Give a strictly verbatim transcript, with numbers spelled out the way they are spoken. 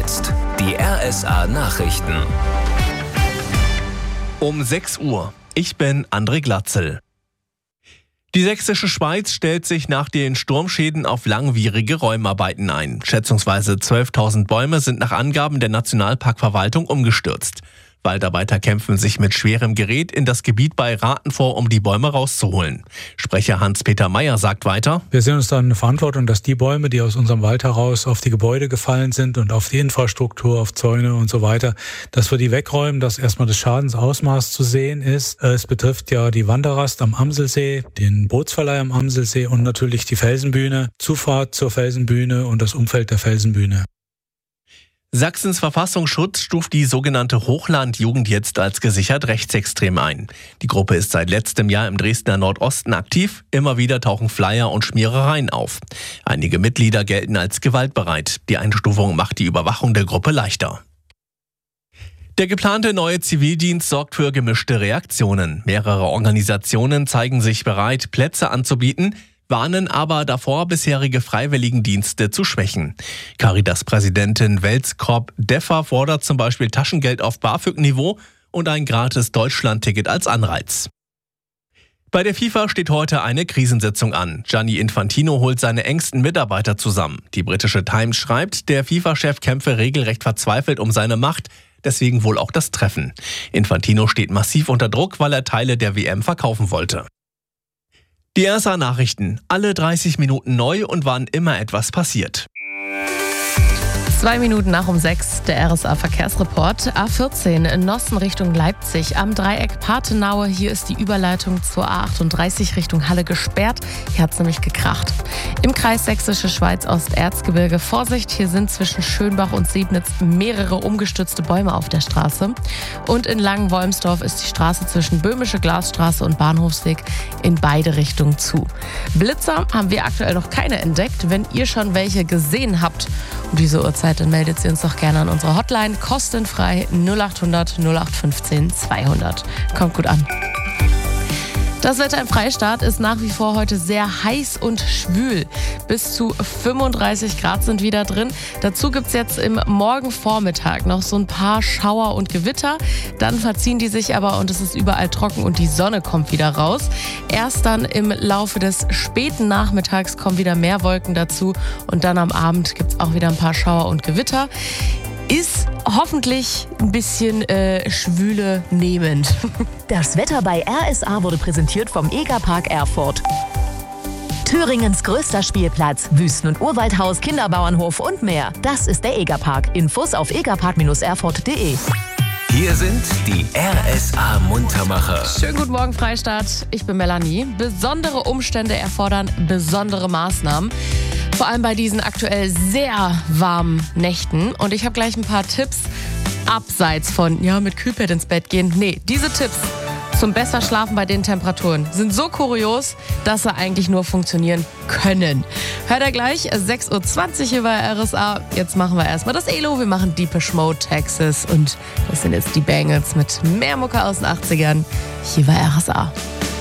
jetzt die R S A-Nachrichten. Um sechs Uhr. Ich bin André Glatzel. Die sächsische Schweiz stellt sich nach den Sturmschäden auf langwierige Räumarbeiten ein. Schätzungsweise zwölftausend Bäume sind nach Angaben der Nationalparkverwaltung umgestürzt. Waldarbeiter kämpfen sich mit schwerem Gerät in das Gebiet bei Rathen vor, um die Bäume rauszuholen. Sprecher Hans-Peter Meyer sagt weiter: Wir sehen uns dann eine Verantwortung, dass die Bäume, die aus unserem Wald heraus auf die Gebäude gefallen sind und auf die Infrastruktur, auf Zäune und so weiter, dass wir die wegräumen, dass erstmal das Schadensausmaß zu sehen ist. Es betrifft ja die Wanderrast am Amselsee, den Bootsverleih am Amselsee und natürlich die Felsenbühne, Zufahrt zur Felsenbühne und das Umfeld der Felsenbühne. Sachsens Verfassungsschutz stuft die sogenannte Hochlandjugend jetzt als gesichert rechtsextrem ein. Die Gruppe ist seit letztem Jahr im Dresdner Nordosten aktiv. Immer wieder tauchen Flyer und Schmierereien auf. Einige Mitglieder gelten als gewaltbereit. Die Einstufung macht die Überwachung der Gruppe leichter. Der geplante neue Zivildienst sorgt für gemischte Reaktionen. Mehrere Organisationen zeigen sich bereit, Plätze anzubieten, warnen aber davor, bisherige Freiwilligendienste zu schwächen. Caritas-Präsidentin Welzkorb-Deffer fordert zum Beispiel Taschengeld auf BAföG-Niveau und ein gratis Deutschland-Ticket als Anreiz. Bei der FIFA steht heute eine Krisensitzung an. Gianni Infantino holt seine engsten Mitarbeiter zusammen. Die britische Times schreibt, der FIFA-Chef kämpfe regelrecht verzweifelt um seine Macht, deswegen wohl auch das Treffen. Infantino steht massiv unter Druck, weil er Teile der W M verkaufen wollte. Die R S A-Nachrichten, alle dreißig Minuten neu und wann immer etwas passiert. Zwei Minuten nach um sechs, der R S A-Verkehrsreport. A vierzehn in Nossen Richtung Leipzig am Dreieck Pathenaue. Hier ist die Überleitung zur A achtunddreißig Richtung Halle gesperrt. Hier hat es nämlich gekracht. Im Kreis Sächsische Schweiz Osterzgebirge Vorsicht. Hier sind zwischen Schönbach und Sebnitz mehrere umgestürzte Bäume auf der Straße. Und in Langenwolmsdorf ist die Straße zwischen Böhmische Glasstraße und Bahnhofsweg in beide Richtungen zu. Blitzer haben wir aktuell noch keine entdeckt. Wenn ihr schon welche gesehen habt um diese Uhrzeit, dann meldet sie uns doch gerne an unsere Hotline. Kostenfrei null acht hundert null acht fünfzehn zweihundert. Kommt gut an. Das Wetter im Freistaat ist nach wie vor heute sehr heiß und schwül. Bis zu fünfunddreißig Grad sind wieder drin. Dazu gibt es jetzt im Morgenvormittag noch so ein paar Schauer und Gewitter. Dann verziehen die sich aber und es ist überall trocken und die Sonne kommt wieder raus. Erst dann im Laufe des späten Nachmittags kommen wieder mehr Wolken dazu. Und dann am Abend gibt es auch wieder ein paar Schauer und Gewitter. Ist hoffentlich ein bisschen äh, schwüle nehmend. Das Wetter bei R S A wurde präsentiert vom Egerpark Erfurt. Thüringens größter Spielplatz, Wüsten- und Urwaldhaus, Kinderbauernhof und mehr. Das ist der Egerpark. Infos auf egerpark erfurt punkt de. Hier sind die R S A-Muntermacher. Schönen guten Morgen, Freistaat. Ich bin Melanie. Besondere Umstände erfordern besondere Maßnahmen. Vor allem bei diesen aktuell sehr warmen Nächten. Und ich habe gleich ein paar Tipps abseits von, ja, mit Kühlpad ins Bett gehen. Nee, diese Tipps zum besser Schlafen bei den Temperaturen sind so kurios, dass sie eigentlich nur funktionieren können. Hört ihr gleich, sechs Uhr zwanzig hier bei R S A. Jetzt machen wir erstmal das Elo. Wir machen Deepish Mode, Texas. Und das sind jetzt die Bangles mit mehr Mucke aus den achtzigern. Hier bei R S A.